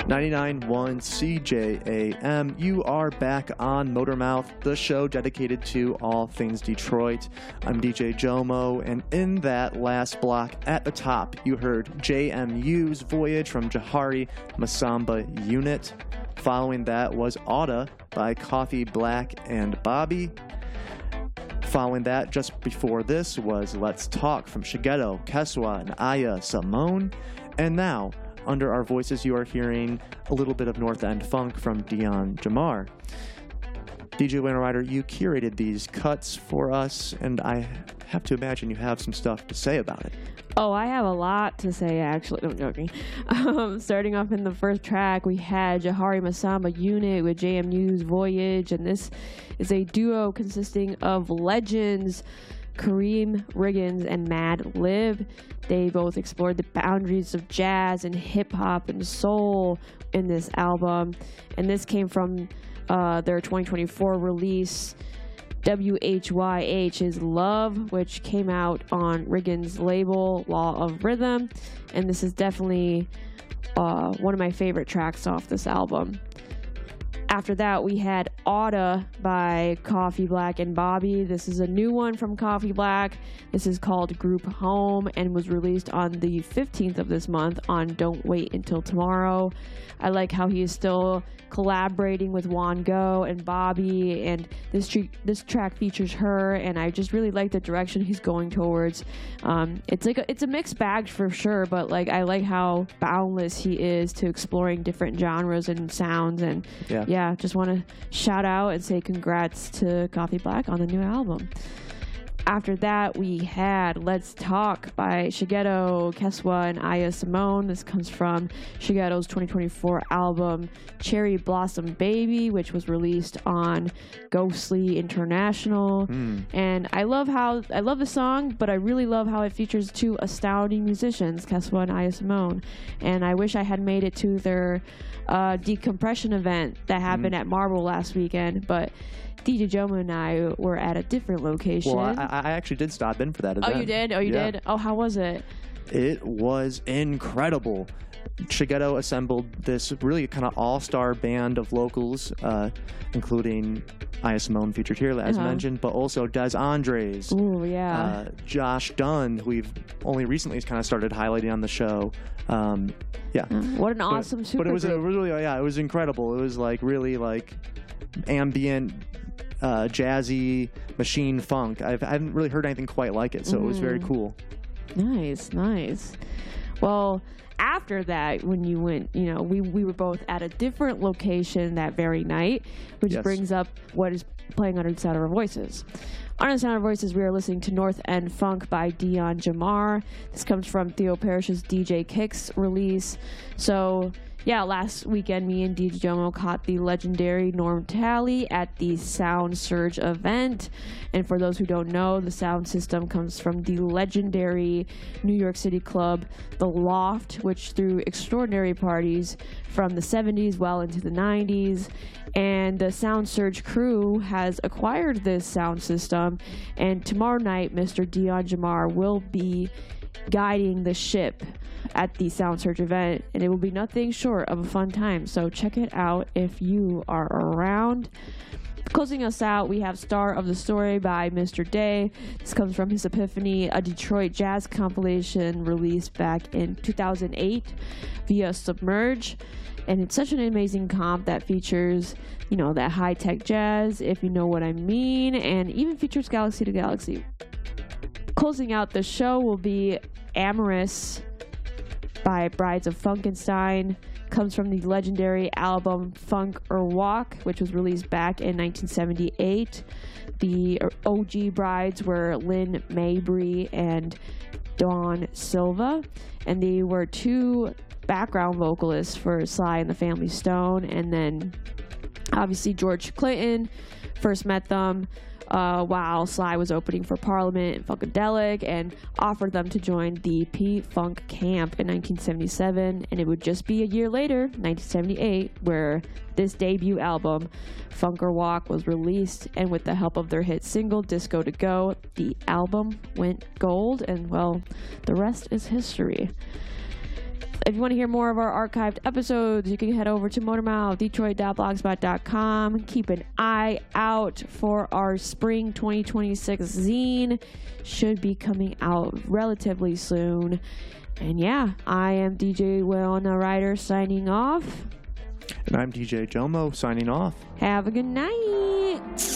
99.1 CJAM. You are back on Motormouth, the show dedicated to all things Detroit. I'm DJ Jomo, and in that last block at the top, you heard JMU's Voyage from Jahari Masamba Unit. Following that was Auda by Coffee Black and Bobby. Following that, just before this, was Let's Talk from Shigeto, Keswa, and Aya Simone. And now, under our voices, you are hearing a little bit of North End Funk from Dion Jamar. DJ Winter Rider, you curated these cuts for us, and I have to imagine you have some stuff to say about it. Oh, I have a lot to say, actually. No, I'm joking. Starting off in the first track, we had Jahari Masamba Unit with JMU's Voyage, and this is a duo consisting of legends Kareem Riggins and Mad Lib. They both explored the boundaries of jazz and hip-hop and soul in this album, and this came from their 2024 release, WHYH is Love, which came out on Riggins' label, Law of Rhythm, and this is definitely one of my favorite tracks off this album. After that, we had Auda by Coffee Black and Bobby. This is a new one from Coffee Black. This is called Group Home and was released on the 15th of this month on Don't Wait Until Tomorrow. I like how he is still collaborating with Juan Go and Bobby, and this track features her, and I just really like the direction he's going towards. It's a mixed bag for sure, but like I like how boundless he is to exploring different genres and sounds, and yeah, just want to shout out and say congrats to Coffee Black on the new album. After that, we had Let's Talk by Shigeto, Keswa, and Aya Simone. This comes from Shigeto's 2024 album, Cherry Blossom Baby, which was released on Ghostly International. And I love the song, but I really love how it features two astounding musicians, Keswa and Aya Simone. And I wish I had made it to their decompression event that happened at Marble last weekend, but DJ Jomo and I were at a different location. Well, I actually did stop in for that event. Oh, you did? Oh, you did? Oh, how was it? It was incredible. Shigeto assembled this really kind of all-star band of locals, including Aya Simone featured here, as mentioned, but also Des Andres. Ooh, yeah. Josh Dunn, who we've only recently kind of started highlighting on the show. What an awesome super But it was it was incredible. It was like really like ambient, jazzy machine funk. I haven't really heard anything quite like it, so it was very cool. Nice. Well, after that, when you went, we were both at a different location that very night, which brings up what is playing under the sound of our voices. On the sound of our voices, we are listening to North End Funk by Dion Jamar. This comes from Theo Parrish's DJ Kicks release. So yeah, last weekend, me and DJ Jomo caught the legendary Norm Talley at the Sound Surge event. And for those who don't know, the sound system comes from the legendary New York City club, The Loft, which threw extraordinary parties from the 70s well into the 90s. And the Sound Surge crew has acquired this sound system. And tomorrow night, Mr. Dion Jamar will be guiding the ship at the Sound Surge event, and it will be nothing short of a fun time, so check it out if you are around. Closing us out, we have Star of the Story by Mr. Day. This comes from his Epiphany, a Detroit jazz compilation released back in 2008 via Submerge, and it's such an amazing comp that features, that high-tech jazz, if you know what I mean, and even features Galaxy to Galaxy. Closing out the show will be Amorous by Brides of Funkenstein. Comes from the legendary album Funk or Walk, which was released back in 1978. The OG brides were Lynn Mabry and Dawn Silva, and they were two background vocalists for Sly and the Family Stone, and then obviously George Clinton first met them while Sly was opening for Parliament and Funkadelic, and offered them to join the P-Funk camp in 1977, and it would just be a year later, 1978, where this debut album, Funk or Walk, was released, and with the help of their hit single, Disco to Go, the album went gold, and well, the rest is history. If you want to hear more of our archived episodes, you can head over to motormouthdetroit.blogspot.com. Keep an eye out for our spring 2026 zine. Should be coming out relatively soon. And yeah, I am DJ Winona Ryder signing off. And I'm DJ Jomo signing off. Have a good night.